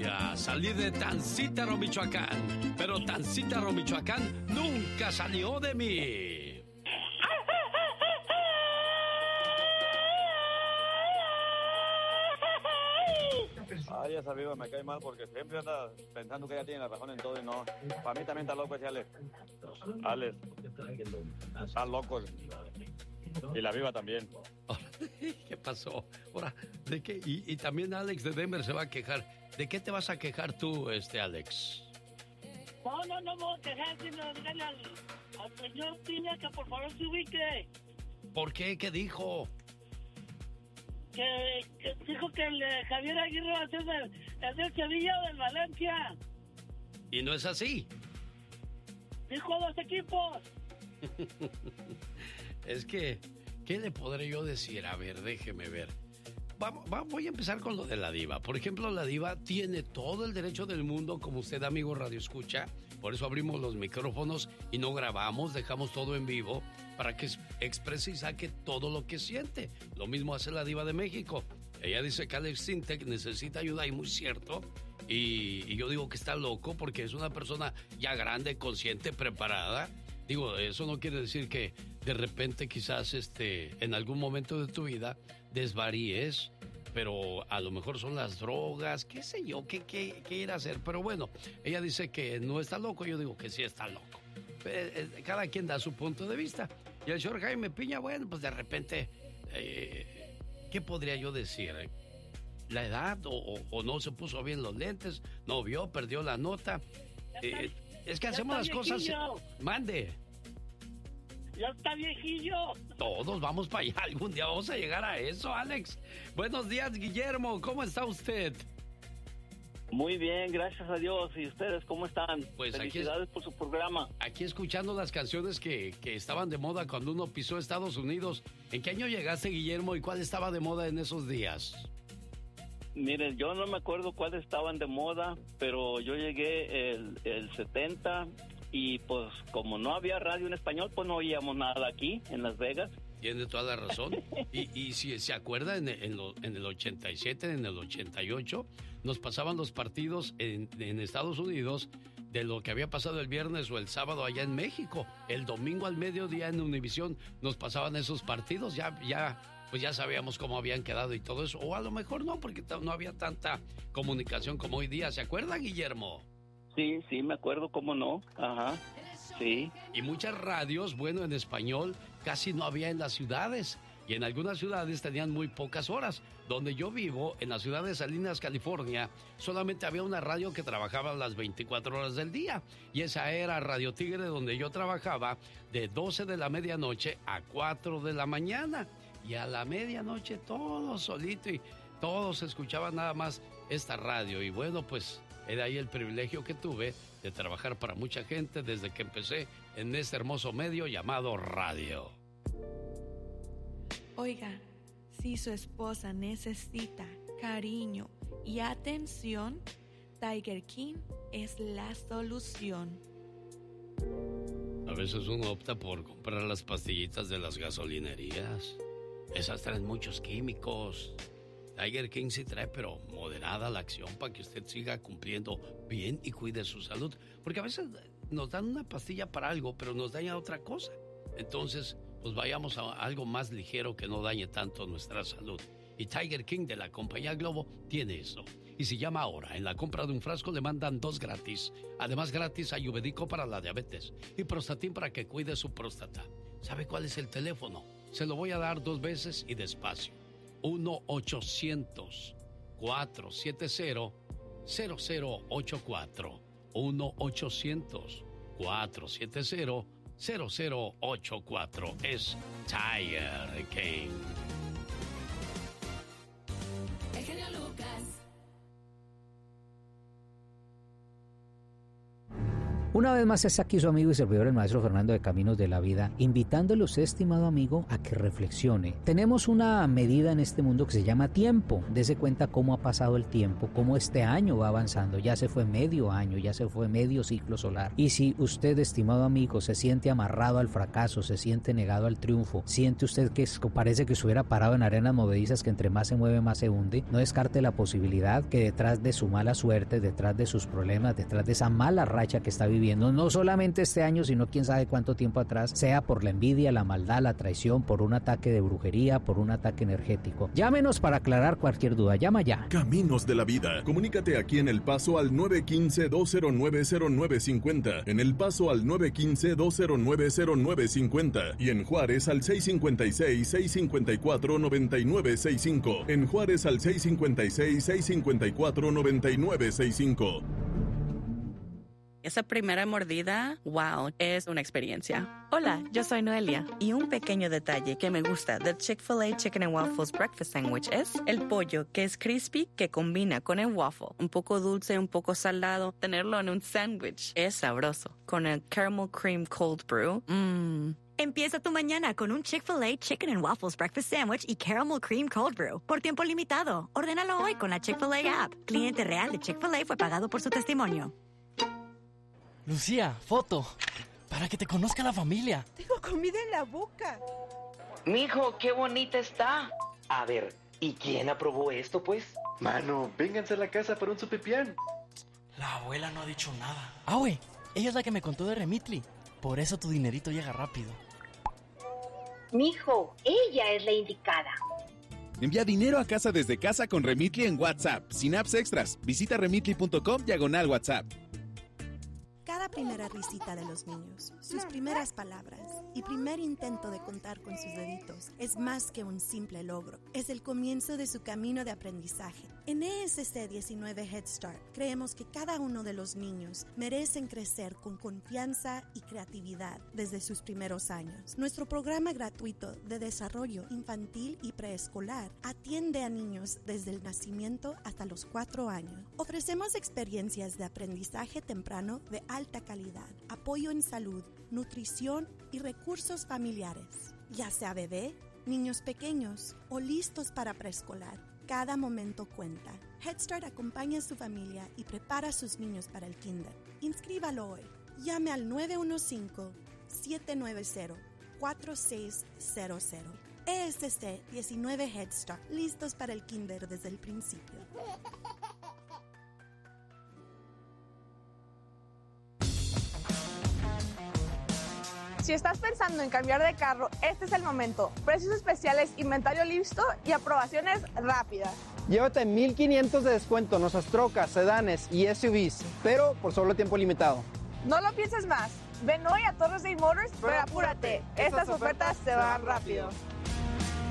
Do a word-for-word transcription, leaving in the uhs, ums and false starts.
día salí de Tancítaro, Michoacán, pero Tancítaro, Michoacán nunca salió de mí. Ay, esa viva me cae mal porque siempre anda pensando que ella tiene la razón en todo y no. Para mí también está loco ese Alex. Alex. Está loco. Y la viva también. ¿Qué pasó? Ahora, ¿de qué? Y, y también Alex de Denver se va a quejar. ¿De qué te vas a quejar tú, este Alex? No, no, no me voy a quejar, sino dígale al, al señor Piña que por favor se ubique. ¿Por qué? ¿Qué dijo? Que, que dijo que el eh, Javier Aguirre va a ser del, el del Sevilla o del Valencia. ¿Y no es así? Dijo dos equipos. Es que, ¿qué le podré yo decir? A ver, déjeme ver. Vamos, va, voy a empezar con lo de la diva. Por ejemplo, la diva tiene todo el derecho del mundo, como usted, amigo Radio Escucha. Por eso abrimos los micrófonos y no grabamos, dejamos todo en vivo para que exprese y saque todo lo que siente. Lo mismo hace la diva de México. Ella dice que Alex Sintek necesita ayuda y muy cierto. Y, y yo digo que está loco porque es una persona ya grande, consciente, preparada. Digo, eso no quiere decir que de repente quizás este, en algún momento de tu vida desvaríes, pero a lo mejor son las drogas, qué sé yo, qué, qué, qué ir a hacer. Pero bueno, ella dice que no está loco, yo digo que sí está loco. Cada quien da su punto de vista. Y el señor Jaime Piña, bueno, pues de repente, eh, ¿qué podría yo decir? ¿La edad o, o, o no se puso bien los lentes? ¿No vio? ¿Perdió la nota? Eh, es que hacemos las cosas... Mande. Ya está viejillo. Todos vamos para allá. Algún día vamos a llegar a eso, Alex. Buenos días, Guillermo. ¿Cómo está usted? Muy bien, gracias a Dios. ¿Y ustedes cómo están? Pues felicidades aquí, por su programa. Aquí escuchando las canciones que, que estaban de moda cuando uno pisó Estados Unidos. ¿En qué año llegaste, Guillermo, y cuál estaba de moda en esos días? Miren, yo no me acuerdo cuáles estaban de moda, pero yo llegué el, el setenta y pues como no había radio en español, pues no oíamos nada aquí en Las Vegas. Tiene toda la razón. Y, y si se acuerda, en, en, lo, en el ochenta y siete, en el ochenta y ocho, nos pasaban los partidos en, en Estados Unidos de lo que había pasado el viernes o el sábado allá en México. El domingo al mediodía en Univisión nos pasaban esos partidos. Ya, ya, pues ya sabíamos cómo habían quedado y todo eso. O a lo mejor no, porque no había tanta comunicación como hoy día. ¿Se acuerda, Guillermo? Sí, sí, me acuerdo, cómo no. Ajá. Sí. Y muchas radios, bueno, en español, casi no había en las ciudades. Y en algunas ciudades tenían muy pocas horas. Donde yo vivo, en la ciudad de Salinas, California, solamente había una radio que trabajaba las veinticuatro horas del día. Y esa era Radio Tigre, donde yo trabajaba de doce de la medianoche a cuatro de la mañana. Y a la medianoche todo solito y todos escuchaban nada más esta radio. Y bueno, pues era ahí el privilegio que tuve de trabajar para mucha gente desde que empecé en este hermoso medio llamado radio. Oiga, si su esposa necesita cariño y atención, Tiger King es la solución. A veces uno opta por comprar las pastillitas de las gasolinerías. Esas traen muchos químicos. Tiger King sí trae, pero moderada la acción para que usted siga cumpliendo bien y cuide su salud. Porque a veces nos dan una pastilla para algo, pero nos daña otra cosa. Entonces, pues vayamos a algo más ligero que no dañe tanto nuestra salud. Y Tiger King de la compañía Globo tiene eso. Y si llama ahora, en la compra de un frasco le mandan dos gratis. Además, gratis ayurvédico para la diabetes y Prostatin para que cuide su próstata. ¿Sabe cuál es el teléfono? Se lo voy a dar dos veces y despacio. uno ochocientos, cuatrocientos setenta, cero cero ocho cuatro. uno ochocientos, cuatrocientos setenta, cero cero ocho cuatro. Es Tiger King. El genio Lucas. Una vez más es aquí su amigo y servidor el maestro Fernando de Caminos de la Vida, invitándole a usted, estimado amigo, a que reflexione. Tenemos una medida en este mundo que se llama tiempo. Dese cuenta cómo ha pasado el tiempo, cómo este año va avanzando. Ya se fue medio año, ya se fue medio ciclo solar. Y si usted, estimado amigo, se siente amarrado al fracaso, se siente negado al triunfo, siente usted que es, parece que estuviera parado en arenas movedizas, que entre más se mueve más se hunde, no descarte la posibilidad que detrás de su mala suerte, detrás de sus problemas, detrás de esa mala racha que está viviendo, no solamente este año, sino quién sabe cuánto tiempo atrás, sea por la envidia, la maldad, la traición, por un ataque de brujería, por un ataque energético. Llámenos para aclarar cualquier duda. Llama ya. Caminos de la Vida. Comunícate aquí en El Paso al nueve uno cinco, dos cero nueve, cero nueve cinco cero, en El Paso al nueve uno cinco, dos cero nueve, cero nueve cinco cero y en Juárez al seis cinco seis, seis cinco cuatro, nueve nueve seis cinco. En Juárez al seis cinco seis, seis cinco cuatro, nueve nueve seis cinco. Esa primera mordida, wow, es una experiencia. Hola, yo soy Noelia. Y un pequeño detalle que me gusta del Chick-fil-A Chicken and Waffles Breakfast Sandwich es el pollo, que es crispy, que combina con el waffle. Un poco dulce, un poco salado. Tenerlo en un sándwich es sabroso. Con el caramel cream cold brew, mmm. Empieza tu mañana con un Chick-fil-A Chicken and Waffles Breakfast Sandwich y Caramel Cream Cold Brew. Por tiempo limitado. Ordénalo hoy con la Chick-fil-A app. Cliente real de Chick-fil-A fue pagado por su testimonio. Lucía, foto. Para que te conozca la familia. Tengo comida en la boca. Mijo, qué bonita está. A ver, ¿y quién aprobó esto, pues? Mano, vénganse a la casa para un sopipián. La abuela no ha dicho nada. Ah, güey, ella es la que me contó de Remitly. Por eso tu dinerito llega rápido. Mijo, ella es la indicada. Envía dinero a casa desde casa con Remitly en WhatsApp, sin apps extras. Visita remitly punto com diagonal WhatsApp. Cada primera risita de los niños, sus primeras palabras y primer intento de contar con sus deditos es más que un simple logro. Es el comienzo de su camino de aprendizaje. En E S C diecinueve Head Start creemos que cada uno de los niños merecen crecer con confianza y creatividad desde sus primeros años. Nuestro programa gratuito de desarrollo infantil y preescolar atiende a niños desde el nacimiento hasta los cuatro años. Ofrecemos experiencias de aprendizaje temprano de alta calidad, apoyo en salud, nutrición y recursos familiares. Ya sea bebé, niños pequeños o listos para preescolar, cada momento cuenta. Head Start acompaña a su familia y prepara a sus niños para el kinder. Inscríbalo hoy. Llame al nueve uno cinco, siete nueve cero, cuatro seis cero cero. E S C diecinueve Head Start, listos para el kinder desde el principio. Si estás pensando en cambiar de carro, este es el momento. Precios especiales, inventario listo y aprobaciones rápidas. Llévate mil quinientos de descuento en nuestras trocas, sedanes y S U Vs, pero por solo tiempo limitado. No lo pienses más. Ven hoy a Torres State Motors, pero apúrate. Estas ofertas se van rápido.